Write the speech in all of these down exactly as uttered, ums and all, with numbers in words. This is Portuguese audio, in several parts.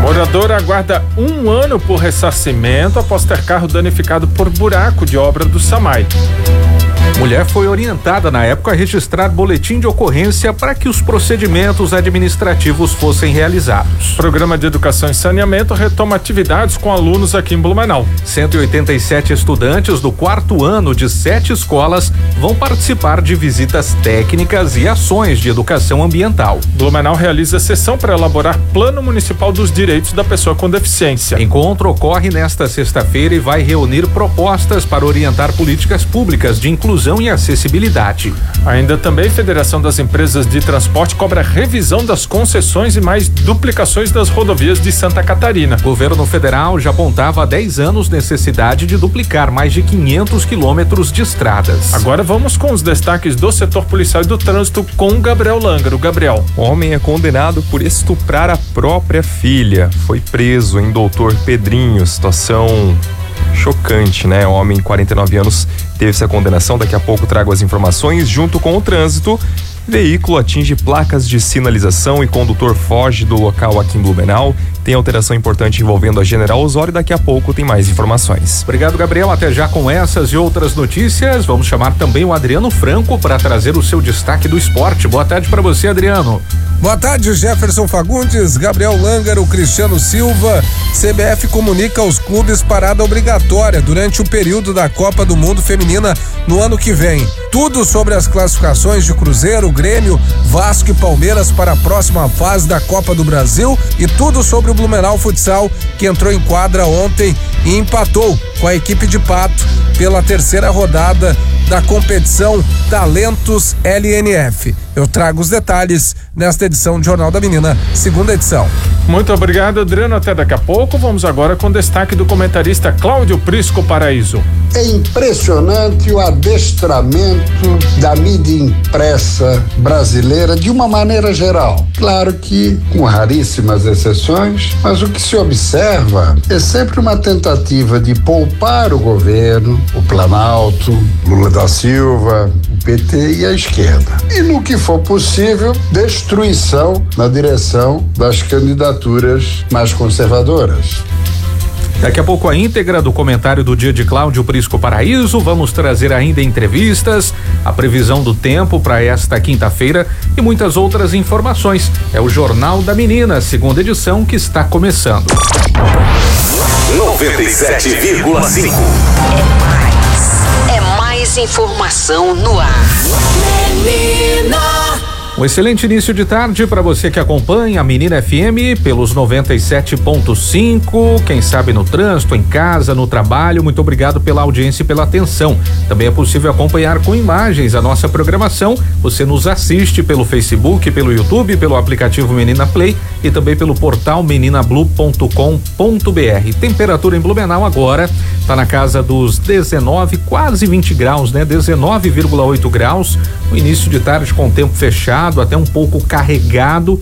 Moradora aguarda um ano por ressarcimento após ter carro danificado por buraco de obra do SAMAI. Mulher foi orientada na época a registrar boletim de ocorrência para que os procedimentos administrativos fossem realizados. Programa de Educação e Saneamento retoma atividades com alunos aqui em Blumenau. cento e oitenta e sete estudantes do quarto ano de sete escolas vão participar de visitas técnicas e ações de educação ambiental. Blumenau realiza sessão para elaborar Plano Municipal dos Direitos da Pessoa com Deficiência. Encontro ocorre nesta sexta-feira e vai reunir propostas para orientar políticas públicas de inclusão e acessibilidade. Ainda também, Federação das Empresas de Transporte cobra revisão das concessões e mais duplicações das rodovias de Santa Catarina. O governo federal já apontava há dez anos necessidade de duplicar mais de quinhentos quilômetros de estradas. Agora vamos com os destaques do setor policial e do trânsito com Gabriel Langaro. Gabriel. Homem é condenado por estuprar a própria filha. Foi preso em Doutor Pedrinho. Situação chocante, né? O homem, quarenta e nove anos, teve essa condenação. Daqui a pouco trago as informações. Junto com o trânsito, veículo atinge placas de sinalização e condutor foge do local aqui em Blumenau. Tem alteração importante envolvendo a General Osório. Daqui a pouco tem mais informações. Obrigado, Gabriel. Até já com essas e outras notícias. Vamos chamar também o Adriano Franco para trazer o seu destaque do esporte. Boa tarde para você, Adriano. Boa tarde, Jefferson Fagundes, Gabriel Langaro, Cristiano Silva. C B F comunica aos clubes parada obrigatória durante o período da Copa do Mundo Feminina no ano que vem. Tudo sobre as classificações de Cruzeiro, Grêmio, Vasco e Palmeiras para a próxima fase da Copa do Brasil e tudo sobre o Blumenau Futsal, que entrou em quadra ontem e empatou com a equipe de Pato pela terceira rodada da competição Talentos L N F. Eu trago os detalhes nesta edição do Jornal da Menina, segunda edição. Muito obrigado, Adriano. Até daqui a pouco. Vamos agora com destaque do comentarista Cláudio Prisco Paraíso. É impressionante o adestramento da mídia impressa brasileira de uma maneira geral. Claro que com raríssimas exceções, mas o que se observa é sempre uma tentativa de poupar o governo, o Planalto, Lula da Silva, o P T e a esquerda. E no que for possível, destruição na direção das candidaturas mais conservadoras. Daqui a pouco a íntegra do comentário do dia de Cláudio Prisco Paraíso. Vamos trazer ainda entrevistas, a previsão do tempo para esta quinta-feira e muitas outras informações. É o Jornal da Menina, segunda edição, que está começando. noventa e sete vírgula cinco. É mais, é mais informação no ar. Menina. Um excelente início de tarde para você que acompanha a Menina F M pelos noventa e sete ponto cinco, quem sabe no trânsito, em casa, no trabalho. Muito obrigado pela audiência e pela atenção. Também é possível acompanhar com imagens a nossa programação. Você nos assiste pelo Facebook, pelo YouTube, pelo aplicativo Menina Play e também pelo portal menina blue ponto com ponto br. Temperatura em Blumenau agora está na casa dos dezenove, quase vinte graus, né? dezenove vírgula oito graus. No início de tarde com o tempo fechado, até um pouco carregado.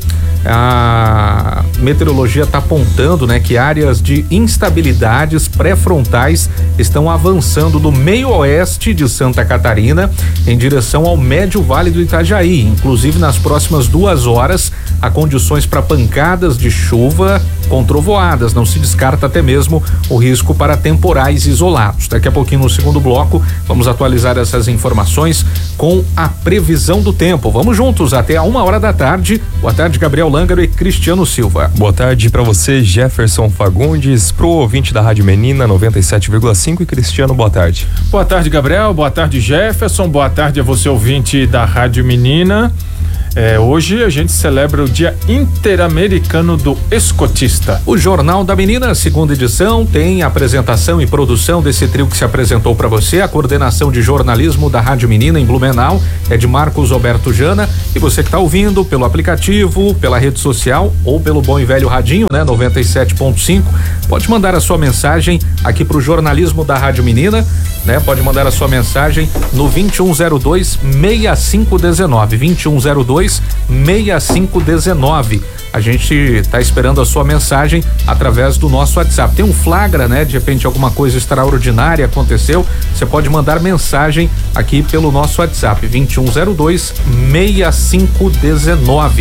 A meteorologia está apontando, né, que áreas de instabilidades pré-frontais estão avançando do meio oeste de Santa Catarina em direção ao médio vale do Itajaí. Inclusive, nas próximas duas horas há condições para pancadas de chuva com trovoadas. Não se descarta até mesmo o risco para temporais isolados. Daqui a pouquinho, no segundo bloco, vamos atualizar essas informações com a previsão do tempo. Vamos juntos até a uma hora da tarde. Boa tarde, Gabriel Langaro e Cristiano Silva. Boa tarde para você, Jefferson Fagundes, pro ouvinte da Rádio Menina noventa e sete vírgula cinco. E Cristiano, boa tarde. Boa tarde, Gabriel. Boa tarde, Jefferson. Boa tarde a você, ouvinte da Rádio Menina. É, hoje a gente celebra o Dia Interamericano do Escotista. O Jornal da Menina, segunda edição, tem a apresentação e produção desse trio que se apresentou para você. A coordenação de jornalismo da Rádio Menina em Blumenau é de Marcos Alberto Jana. E você que está ouvindo pelo aplicativo, pela rede social ou pelo bom e velho radinho, né, noventa e sete ponto cinco, pode mandar a sua mensagem aqui pro jornalismo da Rádio Menina, né? Pode mandar a sua mensagem no vinte e um zero dois, sessenta e cinco dezenove, vinte e um zero dois, sessenta e cinco dezenove. A gente está esperando a sua mensagem através do nosso WhatsApp. Tem um flagra, né? De repente alguma coisa extraordinária aconteceu. Você pode mandar mensagem aqui pelo nosso WhatsApp, vinte e um zero dois, sessenta e cinco dezenove.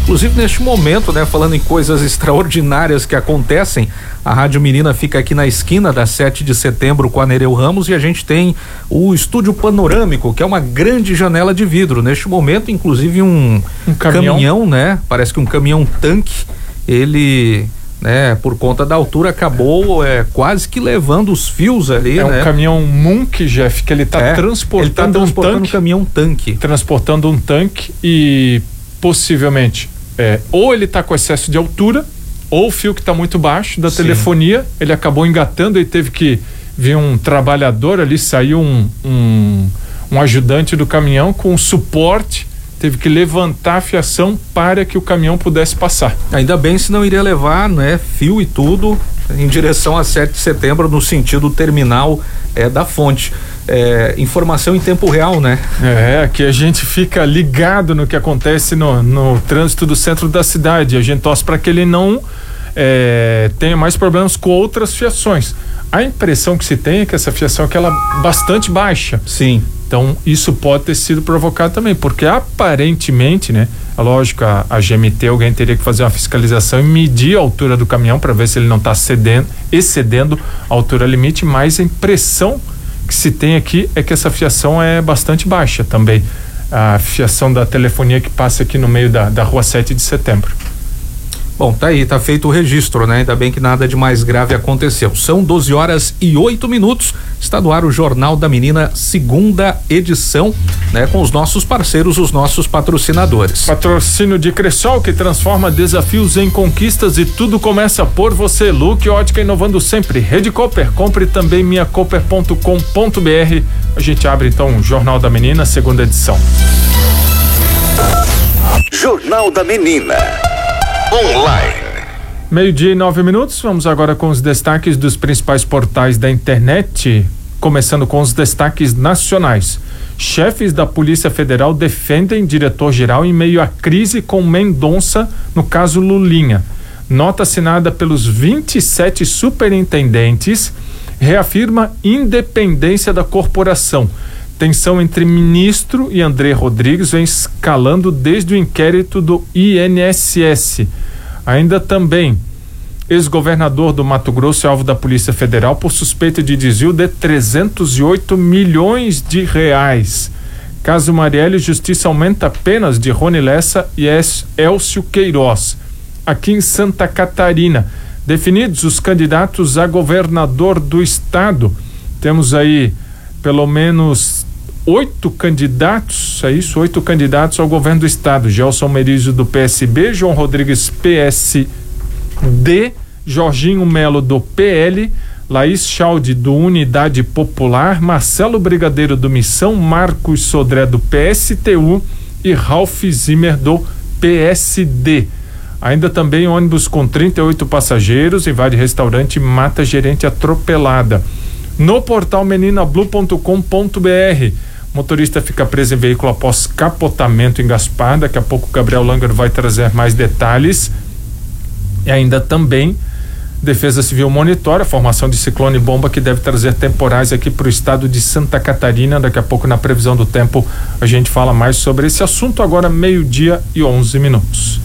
Inclusive neste momento, né, falando em coisas extraordinárias que acontecem, a Rádio Menina fica aqui na esquina da sete de setembro com a Nereu Ramos e a gente tem o estúdio panorâmico, que é uma grande janela de vidro. Neste momento, inclusive um, um caminhão. caminhão, né? Parece que um caminhão tanque, ele, né, por conta da altura acabou é, quase que levando os fios ali, é né? um caminhão Munk, Jeff, que ele está é, transportando, ele tá transportando um tanque, um caminhão tanque. Transportando um tanque e possivelmente é, ou ele está com excesso de altura ou o fio que está muito baixo da Sim. telefonia, ele acabou engatando e teve que vir um trabalhador ali, saiu um, um, um ajudante do caminhão com um suporte, teve que levantar a fiação para que o caminhão pudesse passar. Ainda bem, senão iria levar, né, fio e tudo em direção a sete de setembro no sentido terminal é, da fonte. É, informação em tempo real, né? É, aqui a gente fica ligado no que acontece no, no trânsito do centro da cidade. A gente torce para que ele não é, tenha mais problemas com outras fiações. A impressão que se tem é que essa fiação é aquela bastante baixa. Sim. Então isso pode ter sido provocado também, porque aparentemente, né? É lógico, a, a G M T, alguém teria que fazer uma fiscalização e medir a altura do caminhão para ver se ele não está excedendo a altura limite, mas a impressão que se tem aqui é que essa fiação é bastante baixa também. A fiação da telefonia que passa aqui no meio da, da rua sete de setembro. Bom, tá aí, tá feito o registro, né? Ainda bem que nada de mais grave aconteceu. São doze horas e oito minutos. Está no ar o Jornal da Menina, segunda edição, né? Com os nossos parceiros, os nossos patrocinadores. Patrocínio de Cressol, que transforma desafios em conquistas e tudo começa por você. Look Ótica, inovando sempre. Rede Cooper, compre também minha cooper ponto com ponto br. A gente abre então o Jornal da Menina, segunda edição. Jornal da Menina. Online. Meio-dia e nove minutos, vamos agora com os destaques dos principais portais da internet, começando com os destaques nacionais. Chefes da Polícia Federal defendem diretor-geral em meio à crise com Mendonça no caso Lulinha. Nota assinada pelos vinte e sete superintendentes reafirma independência da corporação. Tensão entre ministro e André Rodrigues vem escalando desde o inquérito do I N S S. Ainda também, ex-governador do Mato Grosso é alvo da Polícia Federal por suspeita de desvio de trezentos e oito milhões de reais. Caso Marielle, Justiça aumenta penas de Rony Lessa e Elcio Queiroz. Aqui em Santa Catarina, definidos os candidatos a governador do estado, temos aí pelo menos oito candidatos, é isso? Oito candidatos ao governo do estado. Gelson Merizio do P S B, João Rodrigues P S D, Jorginho Melo do P L, Laís Chalde do Unidade Popular, Marcelo Brigadeiro do Missão, Marcos Sodré do P S T U e Ralph Zimmer do P S D. Ainda também ônibus com trinta e oito passageiros, invade restaurante, mata gerente atropelada. No portal menina blue ponto com ponto br, motorista fica preso em veículo após capotamento em Gaspar. Daqui a pouco o Gabriel Langer vai trazer mais detalhes. E ainda também Defesa Civil monitora a formação de ciclone bomba que deve trazer temporais aqui para o estado de Santa Catarina. Daqui a pouco, na previsão do tempo, a gente fala mais sobre esse assunto. Agora meio-dia e onze minutos.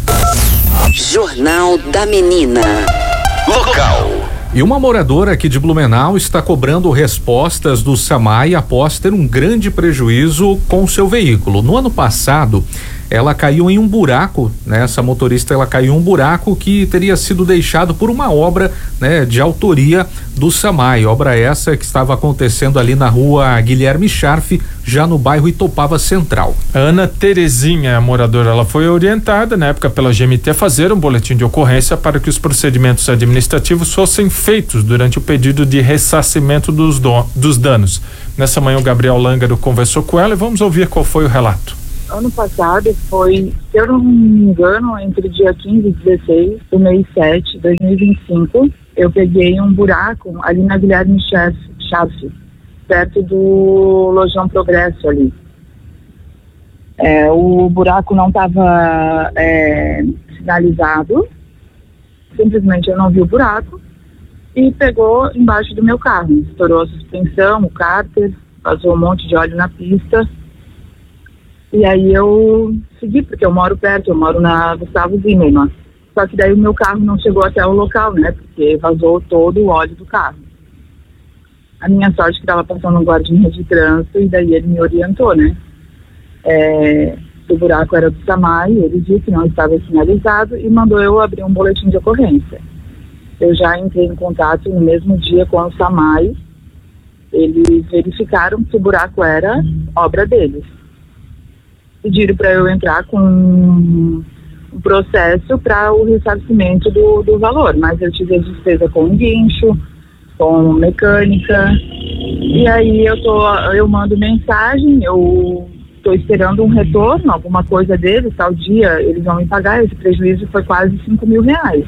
Jornal da Menina. Local. E uma moradora aqui de Blumenau está cobrando respostas do SAMAI após ter um grande prejuízo com seu veículo. No ano passado, ela caiu em um buraco, né? Essa motorista, ela caiu em um buraco que teria sido deixado por uma obra, né, de autoria do SAMAI. Obra essa que estava acontecendo ali na rua Guilherme Scharf, já no bairro Itopava Central. A Ana Terezinha, a moradora, ela foi orientada na época pela G M T a fazer um boletim de ocorrência para que os procedimentos administrativos fossem feitos durante o pedido de ressarcimento dos, do, dos danos. Nessa manhã o Gabriel Lângaro conversou com ela e vamos ouvir qual foi o relato. Ano passado foi, se eu não me engano, entre dia quinze e dezesseis do mês sete de dois mil e vinte e cinco, eu peguei um buraco ali na Guilherme Scharf, perto do Lojão Progresso ali. É, o buraco não estava é, sinalizado, simplesmente eu não vi o buraco e pegou embaixo do meu carro, estourou a suspensão, o cárter, vazou um monte de óleo na pista. E aí eu segui, porque eu moro perto, eu moro na Gustavo Zimmermann. Só que daí o meu carro não chegou até o local, né? Porque vazou todo o óleo do carro. A minha sorte é que estava passando um guardinha de trânsito e daí ele me orientou, né? É, o buraco era do SAMAI, ele disse que não estava sinalizado e mandou eu abrir um boletim de ocorrência. Eu já entrei em contato no mesmo dia com o SAMAI. Eles verificaram que o buraco era obra deles. Pediram para eu entrar com um processo para o ressarcimento do, do valor, mas eu tive a despesa com guincho, com mecânica, e aí eu, tô, eu mando mensagem, eu estou esperando um retorno, alguma coisa deles, tal dia eles vão me pagar, esse prejuízo foi quase cinco mil reais.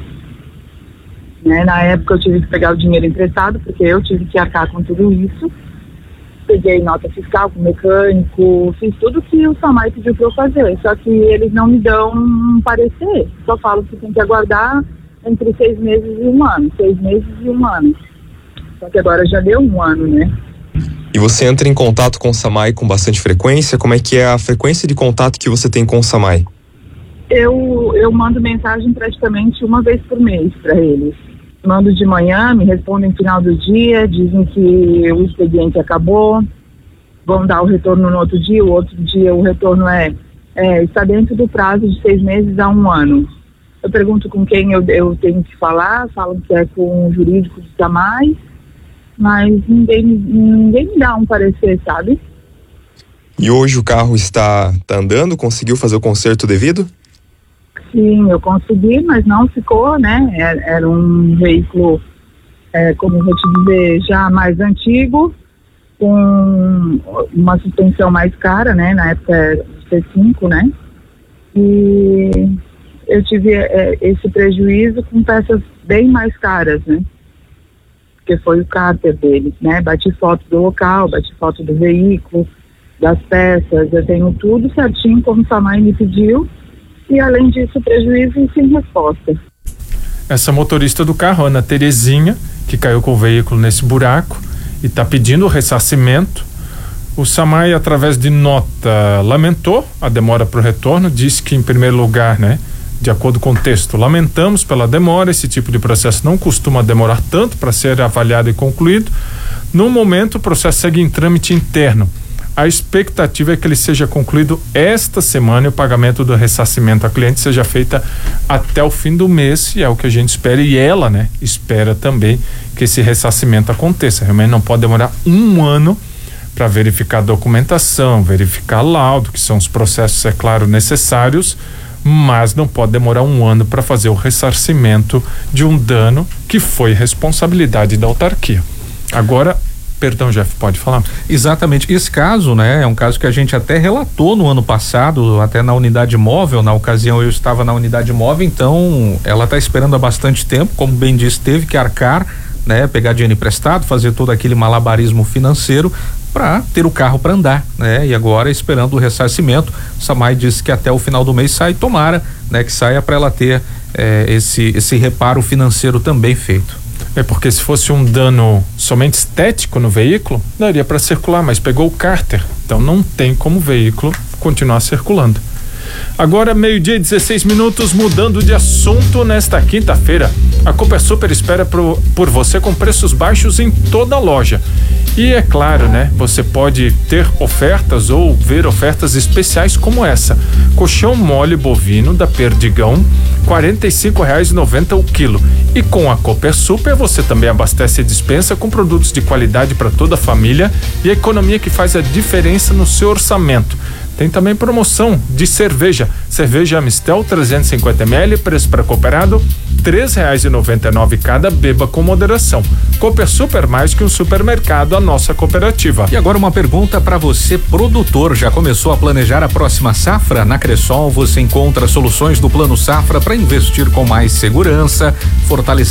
Né? Na época eu tive que pegar o dinheiro emprestado, porque eu tive que arcar com tudo isso. Peguei nota fiscal com mecânico, fiz tudo que o SAMAI pediu para eu fazer, só que eles não me dão um parecer, só falam que tem que aguardar entre seis meses e um ano, seis meses e um ano. Só que agora já deu um ano, né? E você entra em contato com o SAMAI com bastante frequência? Como é que é a frequência de contato que você tem com o SAMAI? Eu, eu mando mensagem praticamente uma vez por mês para eles. Mando de manhã, me respondem no final do dia, dizem que o expediente acabou, vão dar o retorno no outro dia, o outro dia o retorno é, é está dentro do prazo de seis meses a um ano. Eu pergunto com quem eu, eu tenho que falar, falam que é com o jurídico do SAMAI, mas ninguém, ninguém me dá um parecer, sabe? E hoje o carro está, está andando? Conseguiu fazer o conserto devido? Sim, eu consegui, mas não ficou, né? Era, era um veículo, é, como eu vou te dizer, já mais antigo, com uma suspensão mais cara, né? Na época era C cinco, né? E eu tive é, esse prejuízo com peças bem mais caras, né? Porque foi o cárter deles, né? Bati foto do local, bati foto do veículo, das peças, eu tenho tudo certinho como o SAMAI me pediu. E além disso, prejuízo sem resposta. Essa motorista do carro, Ana Terezinha, que caiu com o veículo nesse buraco e está pedindo o ressarcimento. O SAMAI, através de nota, lamentou a demora para o retorno, disse que, em primeiro lugar, né, de acordo com o texto, lamentamos pela demora, esse tipo de processo não costuma demorar tanto para ser avaliado e concluído. No momento, o processo segue em trâmite interno. A expectativa é que ele seja concluído esta semana e o pagamento do ressarcimento a cliente seja feita até o fim do mês, e é o que a gente espera, e ela, né, espera também que esse ressarcimento aconteça. Realmente não pode demorar um ano para verificar a documentação, verificar laudo, que são os processos, é claro, necessários, mas não pode demorar um ano para fazer o ressarcimento de um dano que foi responsabilidade da autarquia. Agora, perdão, Jeff, pode falar? Exatamente, esse caso, né, é um caso que a gente até relatou no ano passado, até na unidade móvel. Na ocasião eu estava na unidade móvel, então ela está esperando há bastante tempo, como bem disse, teve que arcar, né, pegar dinheiro emprestado, fazer todo aquele malabarismo financeiro para ter o carro para andar, né? E agora esperando o ressarcimento. O SAMAI disse que até o final do mês sai, tomara, né, que saia para ela ter eh, esse esse reparo financeiro também feito. É porque se fosse um dano somente estético no veículo, daria para circular, mas pegou o cárter, então não tem como o veículo continuar circulando. Agora, meio-dia e dezesseis minutos, mudando de assunto. Nesta quinta-feira, a Cooper Super espera pro, por você com preços baixos em toda a loja. E é claro, né? Você pode ter ofertas ou ver ofertas especiais como essa. Colchão mole bovino da Perdigão, quarenta e cinco reais e noventa centavos o quilo. E com a Cooper Super você também abastece a despensa com produtos de qualidade para toda a família e a economia que faz a diferença no seu orçamento. Tem também promoção de cerveja. Cerveja Amistel trezentos e cinquenta mililitros, preço para cooperado, três reais e noventa e nove cada, beba com moderação. Cooper Super, mais que um supermercado, a nossa cooperativa. E agora uma pergunta para você, produtor. Já começou a planejar a próxima safra? Na Cressol você encontra soluções do Plano Safra para investir com mais segurança, fortalecer